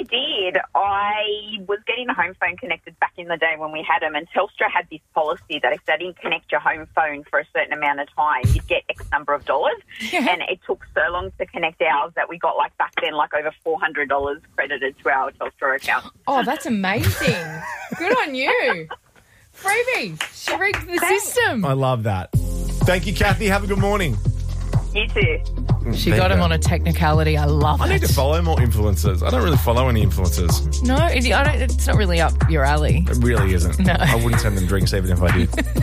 did. I was getting a home phone connected back in the day when we had them, and Telstra had this policy that if they didn't connect your home phone for a certain amount of time, you'd get X number of dollars. Yeah. And it took so long to connect ours that we got, like, back then, like, over $400 credited to our Telstra account. Oh, that's amazing. Good on you. Freebie, she rigged the system. I love that. Thank you, Kathy. Have a good morning. You too. She got him on a technicality. I love it. I need to follow more influencers. I don't really follow any influencers. No, it's not really up your alley. It really isn't. No. I wouldn't send them drinks even if I did.